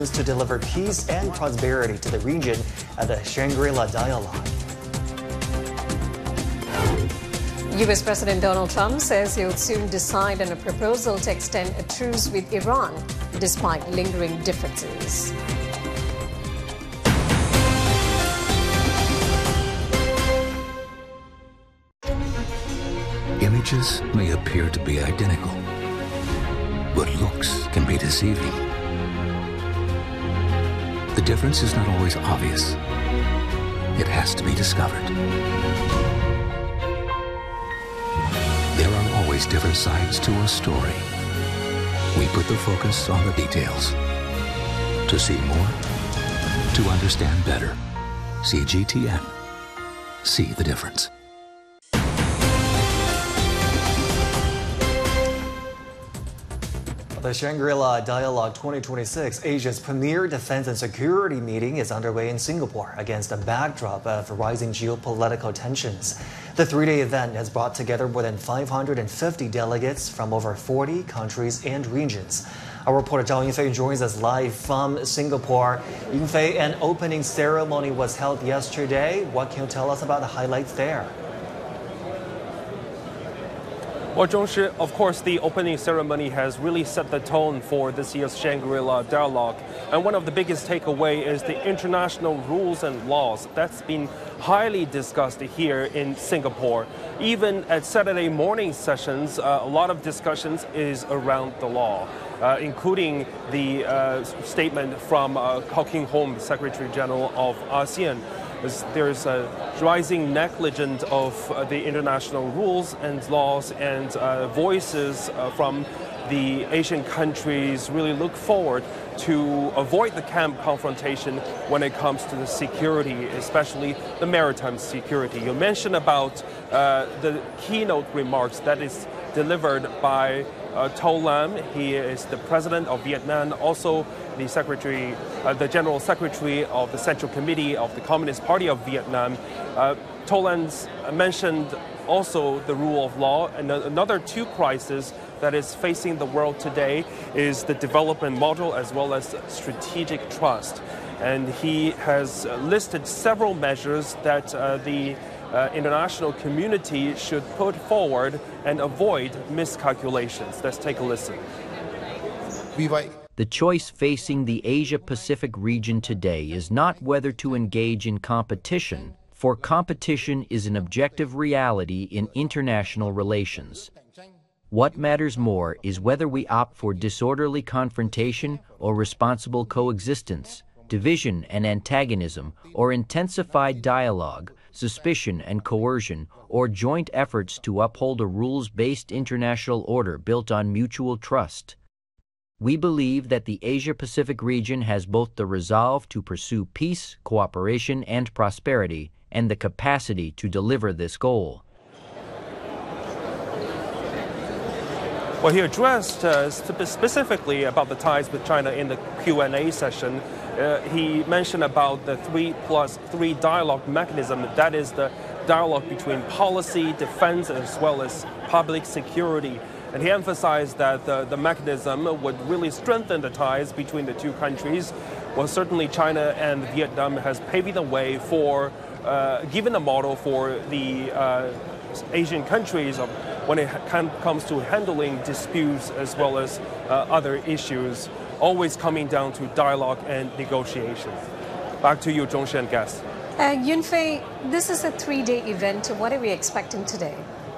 to deliver peace and prosperity to the region at the Shangri-La Dialogue. U.S. President Donald Trump says he'll soon decide on a proposal to extend a truce with Iran, despite lingering differences. Images may appear to be identical, but looks can be deceiving. The difference is not always obvious. It has to be discovered. There are always different sides to a story. We put the focus on the details. To see more, to understand better. CGTN. See the difference. The Shangri-La Dialogue 2026, Asia's premier defense and security meeting, is underway in Singapore against a backdrop of rising geopolitical tensions. The three-day event has brought together more than 550 delegates from over 40 countries and regions. Our reporter Zhao Yinfei joins us live from Singapore. Yinfei, an opening ceremony was held yesterday. What can you tell us about the highlights there? Well, Zhongshi, of course, the opening ceremony has really set the tone for this year's Shangri-La Dialogue. And one of the biggest takeaways is the international rules and laws. That's been highly discussed here in Singapore. Even at Saturday morning sessions, a lot of discussions is around the law, including the statement from Kok King Hom, Secretary General of ASEAN. There's a rising negligence of the international rules and laws, and voices from the Asian countries really look forward to avoid the camp confrontation when it comes to the security, especially the maritime security. You mentioned about the keynote remarks that is delivered by To Lam. He is the president of Vietnam, also the secretary, the general secretary of the Central Committee of the Communist Party of Vietnam. To Lam mentioned also the rule of law, and another two crises that is facing the world today is the development model as well as strategic trust. And he has listed several measures that the international community should put forward and avoid miscalculations. Let's take a listen. The choice facing the Asia-Pacific region today is not whether to engage in competition, for competition is an objective reality in international relations. What matters more is whether we opt for disorderly confrontation or responsible coexistence, division and antagonism, or intensified dialogue, suspicion and coercion, or joint efforts to uphold a rules-based international order built on mutual trust. We believe that the Asia-Pacific region has both the resolve to pursue peace, cooperation, and prosperity, and the capacity to deliver this goal. Well, he addressed specifically about the ties with China in the Q&A session. He mentioned about the 3+3 dialogue mechanism. That is the dialogue between policy, defense, as well as public security. And he emphasized that the mechanism would really strengthen the ties between the two countries. Well, certainly China and Vietnam has paved the way for, given a model for the Asian countries when it comes to handling disputes as well as other issues, always coming down to dialogue and negotiation. Back to you, Zhongshan and guests. Yunfei, this is a three-day event. What are we expecting today?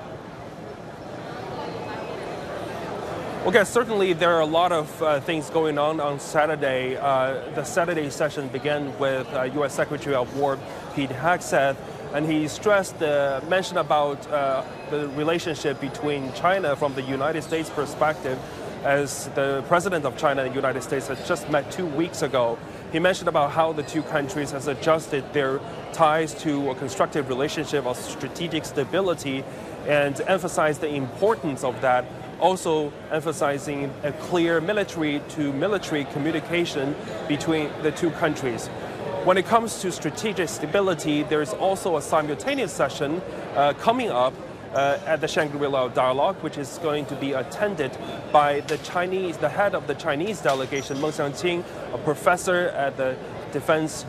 Okay, certainly there are a lot of things going on Saturday. The Saturday session began with U.S. Secretary of War Pete Hegseth, and he stressed mentioned about the relationship between China from the United States perspective, as the president of China and the United States had just met 2 weeks ago. He mentioned about how the two countries has adjusted their ties to a constructive relationship of strategic stability, and emphasized the importance of that, also emphasizing a clear military-to-military communication between the two countries. When it comes to strategic stability, there is also a simultaneous session coming up at the Shangri-La Dialogue, which is going to be attended by the head of the Chinese delegation, Meng Xiangqing, a professor at the Defense